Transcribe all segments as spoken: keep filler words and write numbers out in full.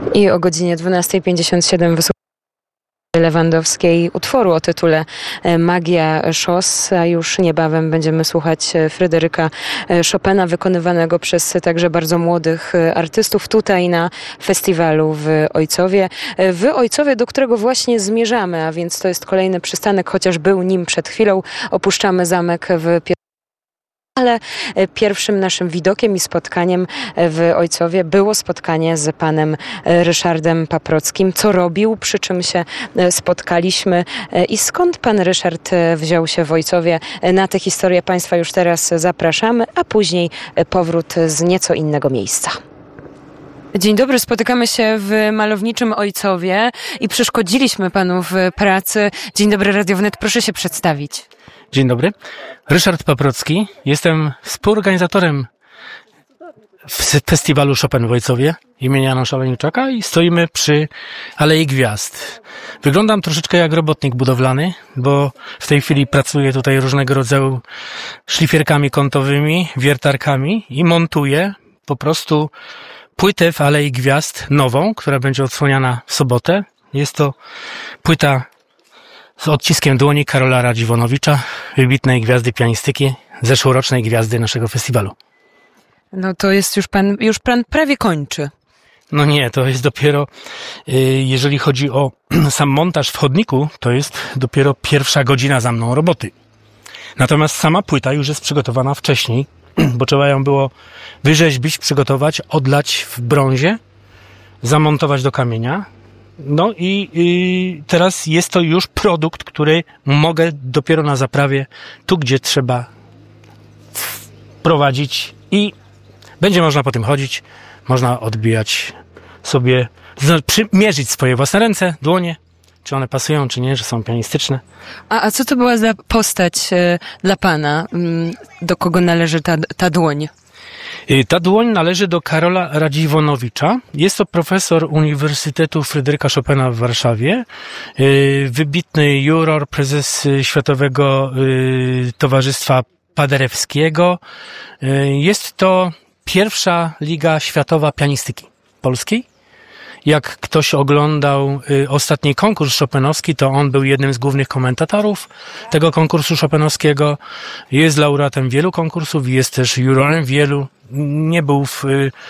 I o godzinie dwunasta pięćdziesiąt siedem wysłuchamy Lewandowskiej utworu o tytule Magia Szos, a już niebawem będziemy słuchać Fryderyka Chopina, wykonywanego przez także bardzo młodych artystów tutaj na festiwalu w Ojcowie. W Ojcowie, do którego właśnie zmierzamy, a więc to jest kolejny przystanek, chociaż był nim przed chwilą. Opuszczamy zamek w Ale pierwszym naszym widokiem i spotkaniem w Ojcowie było spotkanie z panem Ryszardem Paprockim. Co robił, przy czym się spotkaliśmy i skąd pan Ryszard wziął się w Ojcowie? Na tę historię państwa już teraz zapraszamy, a później powrót z nieco innego miejsca. Dzień dobry, spotykamy się w malowniczym Ojcowie i przeszkodziliśmy panu w pracy. Dzień dobry, Radio Wnet, proszę się przedstawić. Dzień dobry. Ryszard Paprocki. Jestem współorganizatorem festiwalu Chopin w Ojcowie imienia Janusza Olejniczaka i stoimy przy Alei Gwiazd. Wyglądam troszeczkę jak robotnik budowlany, bo w tej chwili pracuję tutaj różnego rodzaju szlifierkami kątowymi, wiertarkami i montuję po prostu płytę w Alei Gwiazd nową, która będzie odsłaniana w sobotę. Jest to płyta z odciskiem dłoni Karola Radziwonowicza, wybitnej gwiazdy pianistyki, zeszłorocznej gwiazdy naszego festiwalu. No to jest już pan, już pan prawie kończy. No nie, to jest dopiero, jeżeli chodzi o sam montaż w chodniku, to jest dopiero pierwsza godzina za mną roboty. Natomiast sama płyta już jest przygotowana wcześniej, bo trzeba ją było wyrzeźbić, przygotować, odlać w brązie, zamontować do kamienia. No i, i teraz jest to już produkt, który mogę dopiero na zaprawie, tu gdzie trzeba wprowadzić i będzie można po tym chodzić, można odbijać sobie, mierzyć swoje własne ręce, dłonie, czy one pasują, czy nie, że są pianistyczne. A, a co to była za postać e, dla pana, do kogo należy ta, ta dłoń? Ta dłoń należy do Karola Radziwonowicza. Jest to profesor Uniwersytetu Fryderyka Chopina w Warszawie, wybitny juror, prezes Światowego Towarzystwa Paderewskiego. Jest to pierwsza liga światowa pianistyki polskiej. Jak ktoś oglądał y, ostatni konkurs chopinowski, to on był jednym z głównych komentatorów tego konkursu chopinowskiego. Jest laureatem wielu konkursów, jest też jurorem wielu. Nie był w,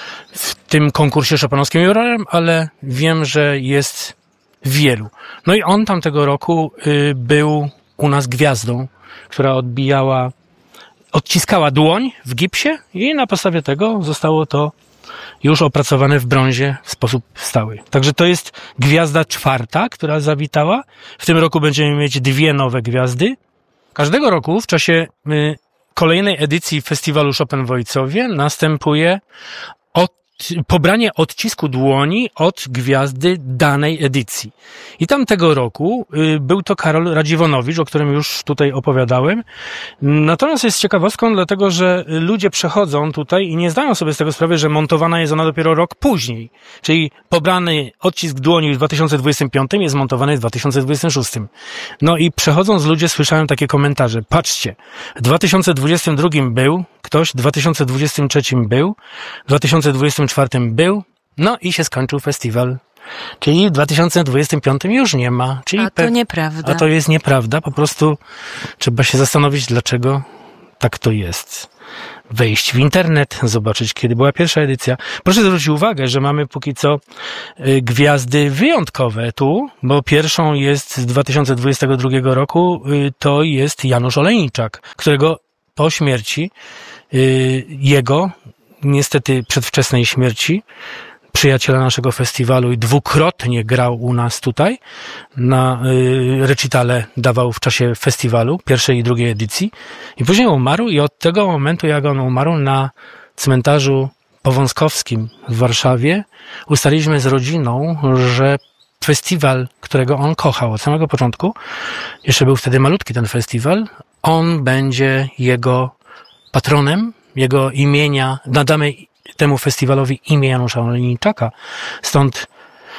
w tym konkursie chopinowskim jurorem, ale wiem, że jest wielu. No i on tamtego roku y, był u nas gwiazdą, która odbijała, odciskała dłoń w gipsie i na podstawie tego zostało to już opracowane w brązie w sposób stały. Także to jest gwiazda czwarta, która zawitała. W tym roku będziemy mieć dwie nowe gwiazdy. Każdego roku w czasie y, kolejnej edycji festiwalu Chopin w Ojcowie następuje od, pobranie odcisku dłoni od gwiazdy danej edycji. I tamtego roku y, był to Karol Radziwonowicz, o którym już tutaj opowiadałem. Natomiast jest ciekawostką, dlatego że ludzie przechodzą tutaj i nie zdają sobie z tego sprawy, że montowana jest ona dopiero rok później. Czyli pobrany odcisk dłoni w dwa tysiące dwudziestym piątym jest montowany w dwa tysiące dwudziestym szóstym. No i przechodząc ludzie słyszają takie komentarze. Patrzcie, w dwa tysiące dwudziestym drugim był ktoś, w dwa tysiące dwudziestym trzecim był, w dwa tysiące dwudziestym czwartym był, no i się skończył festiwal. Czyli w dwa tysiące dwudziestym piątym już nie ma. Czyli a to pe- nieprawda. A to jest nieprawda. Po prostu trzeba się zastanowić, dlaczego tak to jest. Wejść w internet, zobaczyć, kiedy była pierwsza edycja. Proszę zwrócić uwagę, że mamy póki co y, gwiazdy wyjątkowe tu, bo pierwszą jest z dwa tysiące dwudziestego drugiego roku, y, to jest Janusz Olejniczak, którego po śmierci y, jego, niestety przedwczesnej śmierci, przyjaciela naszego festiwalu i dwukrotnie grał u nas tutaj, na y, recitale dawał w czasie festiwalu, pierwszej i drugiej edycji i później umarł i od tego momentu, jak on umarł, na cmentarzu powązkowskim w Warszawie ustaliliśmy z rodziną, że festiwal, którego on kochał od samego początku, jeszcze był wtedy malutki ten festiwal, on będzie jego patronem, jego imienia, nadamy temu festiwalowi imię Janusza Olejniczaka. Stąd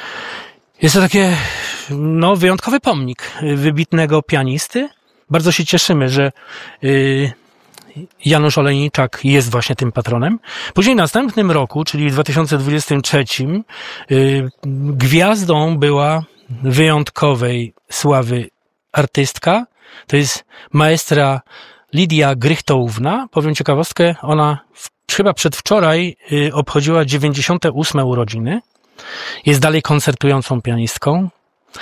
jest to takie, no, wyjątkowy pomnik wybitnego pianisty. Bardzo się cieszymy, że yy, Janusz Olejniczak jest właśnie tym patronem. Później w następnym roku, czyli w dwa tysiące dwudziestym trzecim, yy, gwiazdą była wyjątkowej sławy artystka. To jest maestra Lidia Grychtołówna. Powiem ciekawostkę, ona w, chyba przedwczoraj yy, obchodziła dziewięćdziesiąte ósme urodziny. Jest dalej koncertującą pianistką.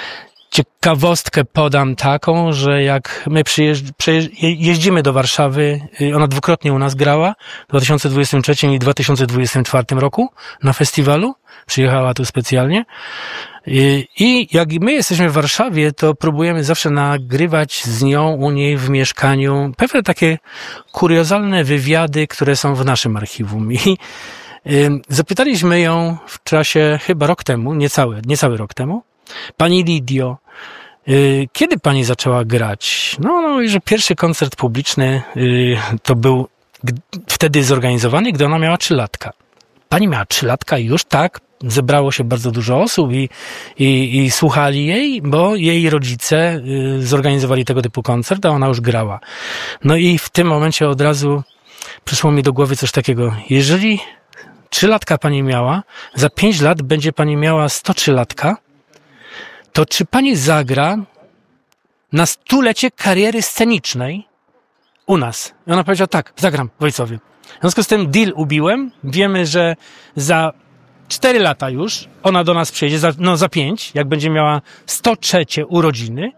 Ciekawostkę podam taką, że jak my przyjeżdż- przyjeżdż- jeździmy do Warszawy, ona dwukrotnie u nas grała, w dwa tysiące dwudziestym trzecim i dwa tysiące dwudziestym czwartym roku na festiwalu, przyjechała tu specjalnie. I, I jak my jesteśmy w Warszawie, to próbujemy zawsze nagrywać z nią u niej w mieszkaniu pewne takie kuriozalne wywiady, które są w naszym archiwum. I y, zapytaliśmy ją w czasie chyba rok temu, niecały, niecały rok temu, Pani Lidio, yy, kiedy pani zaczęła grać? No, no i że pierwszy koncert publiczny yy, to był g- wtedy zorganizowany, gdy ona miała trzylatka. Pani miała trzylatka i już tak, zebrało się bardzo dużo osób i, i, i słuchali jej, bo jej rodzice yy, zorganizowali tego typu koncert, a ona już grała. No i w tym momencie od razu przyszło mi do głowy coś takiego. Jeżeli trzylatka pani miała, za pięć lat będzie pani miała sto trzy latka, to czy pani zagra na stulecie kariery scenicznej u nas? I ona powiedziała, tak, zagram w Ojcowie. W związku z tym deal ubiłem. Wiemy, że za cztery lata już ona do nas przyjedzie, za, no za pięć, jak będzie miała sto trzecie urodziny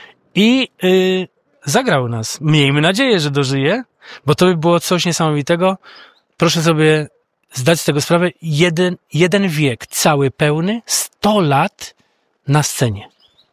i yy, zagra u nas. Miejmy nadzieję, że dożyje, bo to by było coś niesamowitego. Proszę sobie zdać z tego sprawę. Jeden, jeden wiek cały pełny, sto lat na scenie.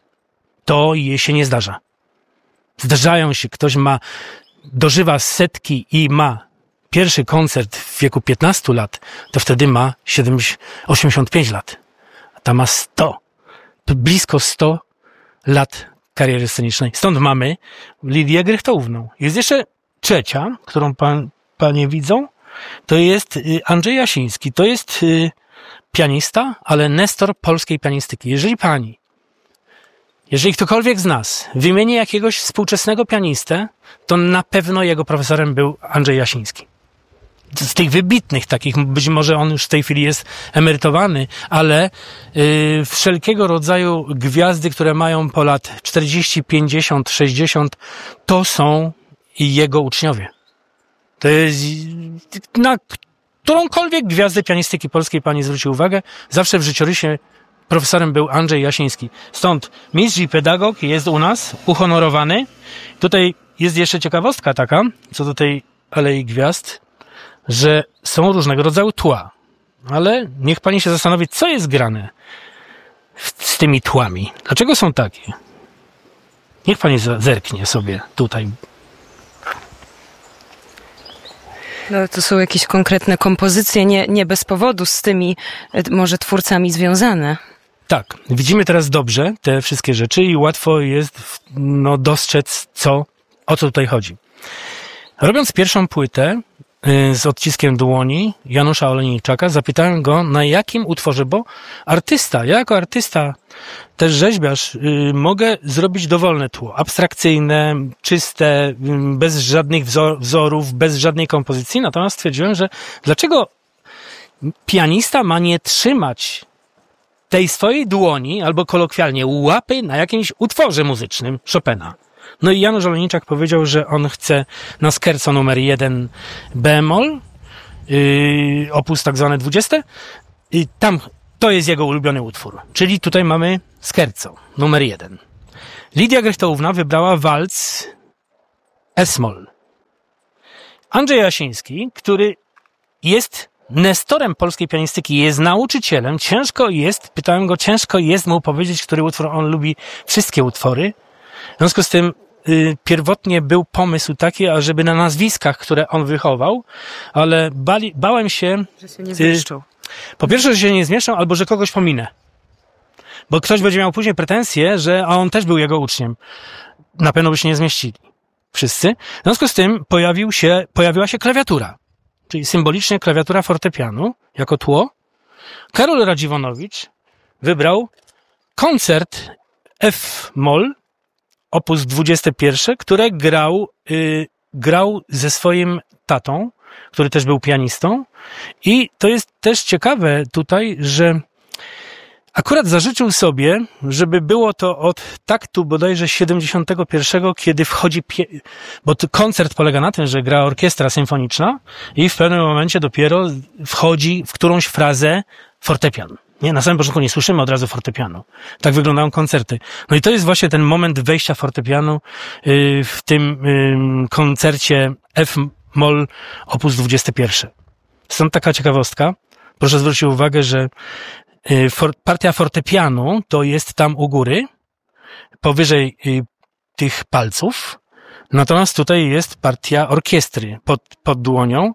To jej się nie zdarza. Zdarzają się, ktoś ma, dożywa setki i ma pierwszy koncert w wieku piętnastu lat, to wtedy ma siedemdziesiąt, osiemdziesiąt pięć lat. A ta ma sto. Blisko sto lat kariery scenicznej. Stąd mamy Lidię Grychtołówną. Jest jeszcze trzecia, którą pan, panie widzą. To jest Andrzej Jasiński. To jest pianista, ale nestor polskiej pianistyki. Jeżeli pani, jeżeli ktokolwiek z nas wymieni jakiegoś współczesnego pianistę, to na pewno jego profesorem był Andrzej Jasiński. Z tych wybitnych takich, być może on już w tej chwili jest emerytowany, ale yy, wszelkiego rodzaju gwiazdy, które mają po lat czterdzieści, pięćdziesiąt, sześćdziesiąt, to są jego uczniowie. To jest na którąkolwiek gwiazdę pianistyki polskiej pani zwróci uwagę, zawsze w życiorysie profesorem był Andrzej Jasiński. Stąd mistrz i pedagog jest u nas uhonorowany. Tutaj jest jeszcze ciekawostka taka, co do tej Alei Gwiazd, że są różnego rodzaju tła. Ale niech pani się zastanowi, co jest grane w, z tymi tłami. Dlaczego są takie? Niech pani zerknie sobie tutaj. No, to są jakieś konkretne kompozycje, nie, nie bez powodu z tymi może twórcami związane. Tak, widzimy teraz dobrze te wszystkie rzeczy i łatwo jest no, dostrzec, co, o co tutaj chodzi. Robiąc pierwszą płytę y, z odciskiem dłoni Janusza Olejniczaka, zapytałem go, na jakim utworze, bo artysta, ja jako artysta, też rzeźbiarz, y, mogę zrobić dowolne tło, abstrakcyjne, czyste, y, bez żadnych wzor- wzorów, bez żadnej kompozycji, natomiast stwierdziłem, że dlaczego pianista ma nie trzymać tej swojej dłoni, albo kolokwialnie łapy na jakimś utworze muzycznym Chopina. No i Janusz Olejniczak powiedział, że on chce na scherzo numer jeden bemol, yy, opus tak zwane dwudzieste, i tam to jest jego ulubiony utwór. Czyli tutaj mamy scherzo numer jeden. Lidia Grychtołówna wybrała walc es-moll. Andrzej Jasiński, który jest nestorem polskiej pianistyki, jest nauczycielem, ciężko jest, pytałem go, ciężko jest mu powiedzieć, który utwór on lubi, wszystkie utwory. W związku z tym y, pierwotnie był pomysł taki, ażeby na nazwiskach, które on wychował, ale bali, bałem się... Że się nie zmieszczą. Y, po pierwsze, że się nie zmieszczą, albo że kogoś pominę. Bo ktoś będzie miał później pretensje, że a on też był jego uczniem. Na pewno by się nie zmieścili. Wszyscy. W związku z tym pojawił się, pojawiła się klawiatura. Czyli symbolicznie klawiatura fortepianu jako tło. Karol Radziwonowicz wybrał koncert F-moll, opus dwudziesty pierwszy, które grał y, grał ze swoim tatą, który też był pianistą. I to jest też ciekawe tutaj, że akurat zażyczył sobie, żeby było to od taktu bodajże siedemdziesiątego pierwszego, kiedy wchodzi, pie... bo koncert polega na tym, że gra orkiestra symfoniczna i w pewnym momencie dopiero wchodzi w którąś frazę fortepian. Nie, na samym początku nie słyszymy od razu fortepianu. Tak wyglądają koncerty. No i to jest właśnie ten moment wejścia fortepianu yy, w tym yy, koncercie F-moll opus dwudziesty pierwszy. Stąd taka ciekawostka. Proszę zwrócić uwagę, że yy, for, partia fortepianu to jest tam u góry, powyżej yy, tych palców. Natomiast tutaj jest partia orkiestry pod, pod dłonią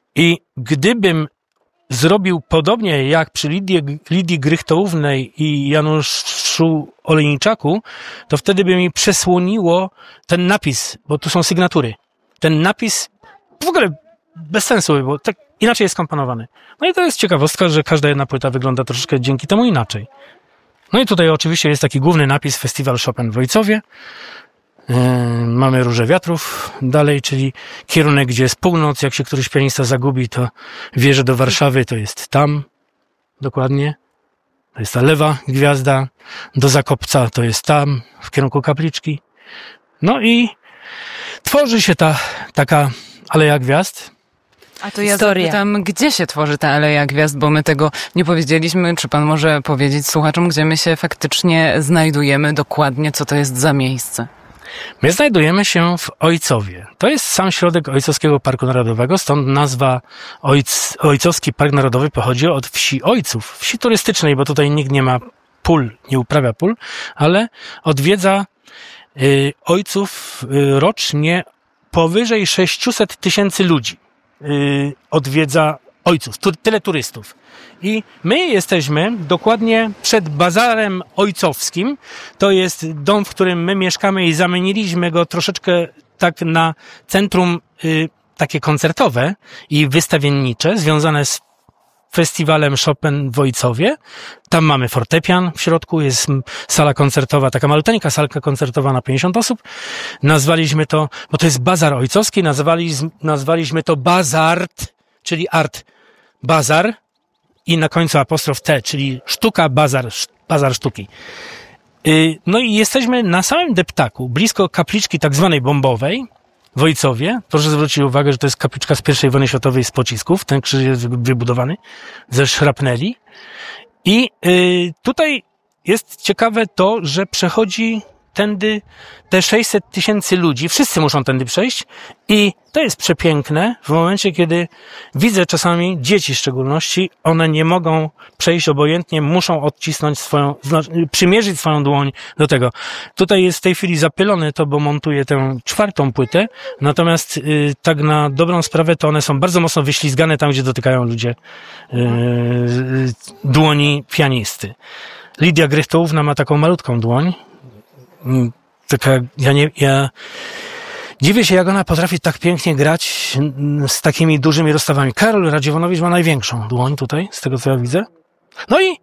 i gdybym zrobił podobnie jak przy Lidii, Lidii Grychtołównej i Januszu Olejniczaku, to wtedy by mi przesłoniło ten napis, bo tu są sygnatury. Ten napis w ogóle bez sensu, bo tak inaczej jest komponowany. No i to jest ciekawostka, że każda jedna płyta wygląda troszeczkę dzięki temu inaczej. No i tutaj oczywiście jest taki główny napis Festiwal Chopin w Ojcowie. Yy, mamy Róże Wiatrów dalej, czyli kierunek, gdzie jest północ. Jak się któryś pianista zagubi, to wie, że do Warszawy to jest tam. Dokładnie. To jest ta lewa gwiazda. Do Zakopca to jest tam, w kierunku Kapliczki. No i tworzy się ta taka Aleja Gwiazd. A to ja Historia. zapytam, gdzie się tworzy ta Aleja Gwiazd, bo my tego nie powiedzieliśmy. Czy pan może powiedzieć słuchaczom, gdzie my się faktycznie znajdujemy dokładnie, co to jest za miejsce? My znajdujemy się w Ojcowie. To jest sam środek Ojcowskiego Parku Narodowego, stąd nazwa Ojc, Ojcowski Park Narodowy pochodzi od wsi Ojców, wsi turystycznej, bo tutaj nikt nie ma pól, nie uprawia pól, ale odwiedza y, Ojców y, rocznie powyżej sześćset tysięcy ludzi. Y, odwiedza Ojców, tu, tyle turystów. I my jesteśmy dokładnie przed Bazarem Ojcowskim. To jest dom, w którym my mieszkamy i zamieniliśmy go troszeczkę tak na centrum y, takie koncertowe i wystawiennicze, związane z festiwalem Chopin w Ojcowie. Tam mamy fortepian w środku, jest sala koncertowa, taka maluteńka salka koncertowa na pięćdziesiąt osób. Nazwaliśmy to, bo to jest Bazar Ojcowski, nazwaliśmy, nazwaliśmy to Bazart, czyli art bazar i na końcu apostrof T, czyli sztuka, bazar, bazar sztuki. No i jesteśmy na samym deptaku, blisko kapliczki tak zwanej bombowej w Ojcowie. Proszę zwrócić uwagę, że to jest kapliczka z pierwszej wojny światowej z pocisków. Ten krzyż jest wybudowany ze szrapneli. I tutaj jest ciekawe to, że przechodzi tędy te sześćset tysięcy ludzi, wszyscy muszą tędy przejść i to jest przepiękne w momencie, kiedy widzę czasami dzieci w szczególności, one nie mogą przejść obojętnie, muszą odcisnąć swoją, przymierzyć swoją dłoń do tego. Tutaj jest w tej chwili zapylone to, bo montuję tę czwartą płytę, natomiast yy, tak na dobrą sprawę to one są bardzo mocno wyślizgane tam, gdzie dotykają ludzie yy, dłoni pianisty. Lidia Grychtołówna ma taką malutką dłoń, taka, ja nie, ja dziwię się, jak ona potrafi tak pięknie grać z takimi dużymi rozstawami. Karol Radziwonowicz ma największą dłoń tutaj, z tego co ja widzę. No i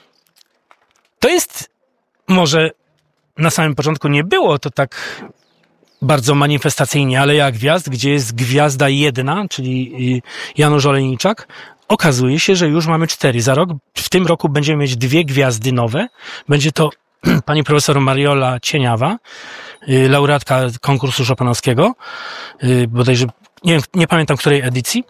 to jest, może na samym początku nie było to tak bardzo manifestacyjnie, ale jak gwiazd, gdzie jest gwiazda jedna, czyli Janusz Olejniczak, okazuje się, że już mamy cztery. Za rok, w tym roku będziemy mieć dwie gwiazdy nowe. Będzie to pani profesor Mariola Cieniawa, laureatka konkursu chopinowskiego, bodajże, nie, nie pamiętam której edycji.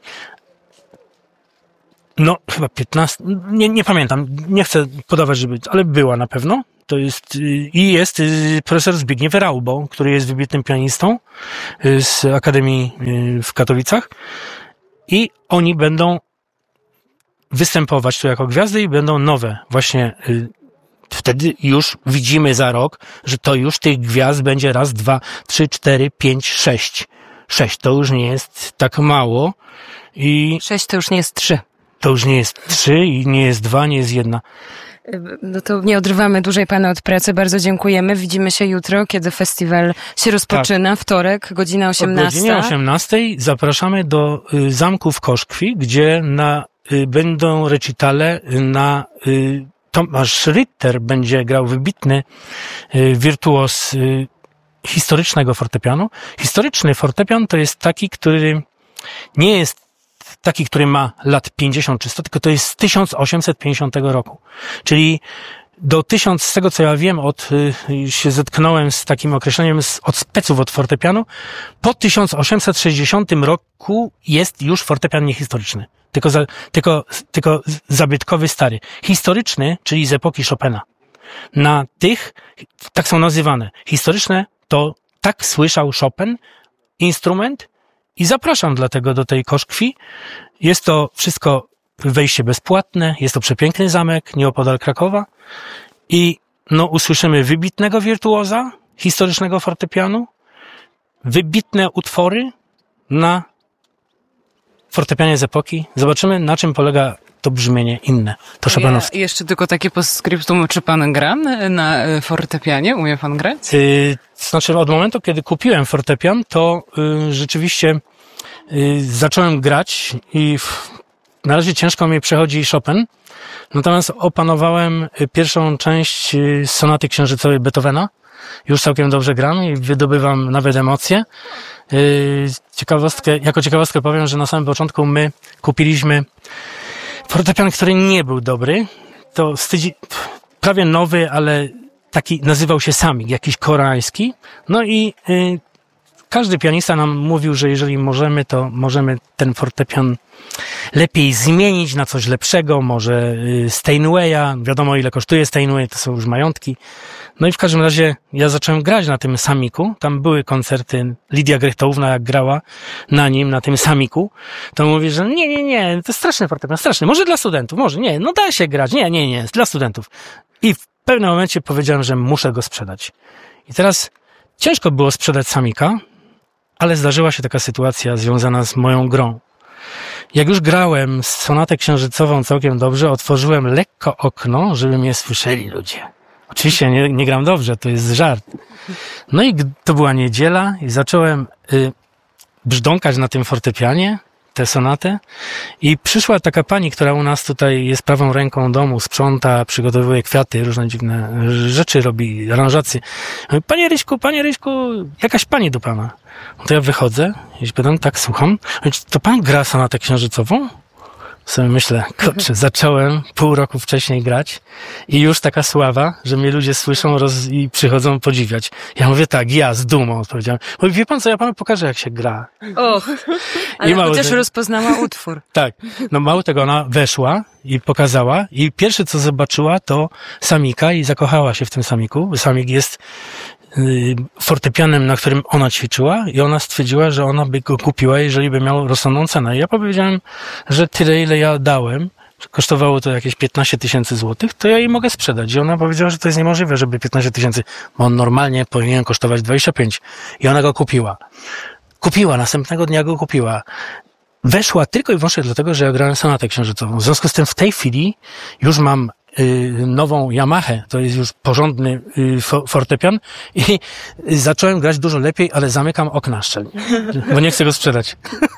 No, chyba piętnaście, nie, nie pamiętam, nie chcę podawać, żeby, ale była na pewno. To jest, i jest profesor Zbigniew Raubo, który jest wybitnym pianistą z Akademii w Katowicach. I oni będą występować tu jako gwiazdy i będą nowe właśnie. Wtedy już widzimy za rok, że to już tych gwiazd będzie raz, dwa, trzy, cztery, pięć, sześć. Sześć to już nie jest tak mało. I Sześć to już nie jest trzy. To już nie jest trzy i nie jest dwa, nie jest jedna. No to nie odrywamy dłużej pana od pracy. Bardzo dziękujemy. Widzimy się jutro, kiedy festiwal się rozpoczyna. Tak. Wtorek, godzina osiemnasta. O godzinie osiemnastej zapraszamy do y, zamku w Koszkwi, gdzie na, y, będą recitale na y, Tomasz Ritter będzie grał, wybitny y, wirtuos y, historycznego fortepianu. Historyczny fortepian to jest taki, który nie jest taki, który ma lat pięćdziesiąt czy sto, tylko to jest z tysiąc osiemset pięćdziesiątego roku. Czyli do tysiąc, z tego co ja wiem, od, y, się zetknąłem z takim określeniem z, od speców od fortepianu, po tysiąc osiemset sześćdziesiątym roku jest już fortepian niehistoryczny. Tylko, za, tylko, tylko zabytkowy stary. Historyczny, czyli z epoki Chopina. Na tych, tak są nazywane. Historyczne to tak słyszał Chopin, instrument i zapraszam dlatego do tej Koszkwi. Jest to wszystko wejście bezpłatne, jest to przepiękny zamek nieopodal Krakowa i no usłyszymy wybitnego wirtuoza historycznego fortepianu, wybitne utwory na fortepianie z epoki. Zobaczymy, na czym polega to brzmienie inne, to chopinowskie. Ja jeszcze tylko takie postscriptum, czy pan gra na fortepianie? Umie pan grać? Yy, znaczy od momentu, kiedy kupiłem fortepian, to yy, rzeczywiście yy, zacząłem grać i w, na razie ciężko mi przechodzi Chopin, natomiast opanowałem pierwszą część sonaty księżycowej Beethovena. Już całkiem dobrze gram i wydobywam nawet emocje. Ciekawostkę, jako ciekawostkę powiem, że na samym początku my kupiliśmy fortepian, który nie był dobry. To stydzi, prawie nowy, ale taki nazywał się Samik, jakiś koreański. No i y, każdy pianista nam mówił, że jeżeli możemy, to możemy ten fortepian lepiej zmienić na coś lepszego, może Steinwaya, wiadomo ile kosztuje Steinway, to są już majątki. No i w każdym razie ja zacząłem grać na tym Samiku, tam były koncerty, Lidia Grechtowna jak grała na nim, na tym Samiku, to mówi, że nie, nie, nie, to jest straszny fortepian, straszny, może dla studentów, może, nie, no da się grać, nie, nie, nie, dla studentów. I w pewnym momencie powiedziałem, że muszę go sprzedać. I teraz ciężko było sprzedać Samika, ale zdarzyła się taka sytuacja związana z moją grą. Jak już grałem sonatę księżycową całkiem dobrze, otworzyłem lekko okno, żeby mnie słyszeli ludzie. Oczywiście nie, nie gram dobrze, to jest żart. No i to była niedziela i zacząłem y, brzdąkać na tym fortepianie, tę sonatę i przyszła taka pani, która u nas tutaj jest prawą ręką domu, sprząta, przygotowuje kwiaty, różne dziwne rzeczy robi, aranżacje. Panie Ryśku, panie Ryśku, jakaś pani do pana. No to ja wychodzę i się pytam, tak, słucham. To pan gra sonatę księżycową? Sobie myślę, kurczę, zacząłem pół roku wcześniej grać i już taka sława, że mnie ludzie słyszą roz... i przychodzą podziwiać. Ja mówię tak, ja z dumą odpowiedziałem. Mówi, wie pan co, ja panu pokażę jak się gra. Och, ale mało też tego... rozpoznała utwór. Tak, no mało tego, ona weszła i pokazała i pierwsze co zobaczyła to Samika i zakochała się w tym Samiku. Samik jest fortepianem, na którym ona ćwiczyła i ona stwierdziła, że ona by go kupiła, jeżeli by miał rozsądną cenę. I ja powiedziałem, że tyle, ile ja dałem, kosztowało to jakieś piętnaście tysięcy złotych, to ja jej mogę sprzedać. I ona powiedziała, że to jest niemożliwe, żeby piętnaście tysięcy, bo on normalnie powinien kosztować dwadzieścia pięć. I ona go kupiła. Kupiła, następnego dnia go kupiła. Weszła tylko i wyłącznie dlatego, że ja grałem sonatę księżycową. W związku z tym w tej chwili już mam nową Yamahę, to jest już porządny fortepian i zacząłem grać dużo lepiej, ale zamykam okna szczelnie, bo nie chcę go sprzedać.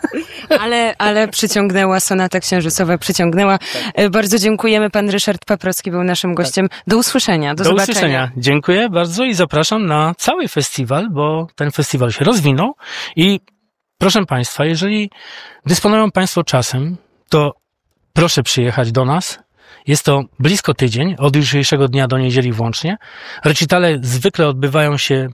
Ale, ale przyciągnęła sonata księżycowa, przyciągnęła. Tak. Bardzo dziękujemy. Pan Ryszard Paprocki był naszym gościem. Do usłyszenia, do, do zobaczenia. Do usłyszenia. Dziękuję bardzo i zapraszam na cały festiwal, bo ten festiwal się rozwinął i proszę Państwa, jeżeli dysponują Państwo czasem, to proszę przyjechać do nas. Jest to blisko tydzień, od jutrzejszego dnia do niedzieli włącznie. Recitale zwykle odbywają się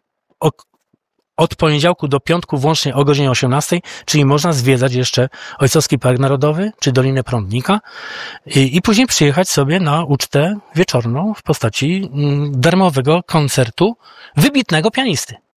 od poniedziałku do piątku włącznie o godzinie osiemnastej, czyli można zwiedzać jeszcze Ojcowski Park Narodowy czy Dolinę Prądnika i, i później przyjechać sobie na ucztę wieczorną w postaci darmowego koncertu wybitnego pianisty.